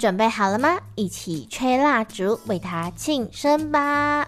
准备好了吗？一起吹蜡烛为他庆生吧！